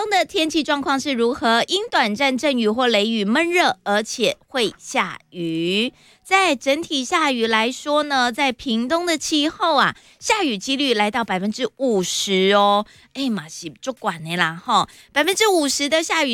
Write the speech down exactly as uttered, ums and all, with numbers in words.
东的天气状况是如何？因短暂阵雨或雷雨闷热，而且会下雨。在整体下雨来说呢，在屏东的气候啊，下雨几率来到百分之五十哦。哎，马西就管的啦哈，百分之五十的下雨